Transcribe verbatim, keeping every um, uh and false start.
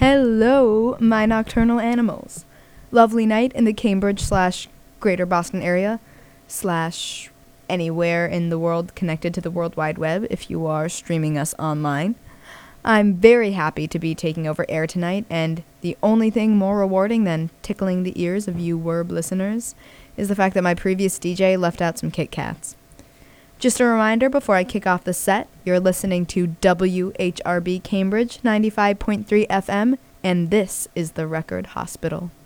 Hello, my nocturnal animals. Lovely night in the Cambridge slash Greater Boston area slash anywhere in the world connected to the World Wide Web if you are streaming us online. I'm very happy to be taking over air tonight, and the only thing more rewarding than tickling the ears of you Werb listeners is the fact that my previous D J left out some Kit Kats. Just a reminder before I kick off the set, you're listening to W H R B Cambridge ninety-five point three F M, and this is the Record Hospital.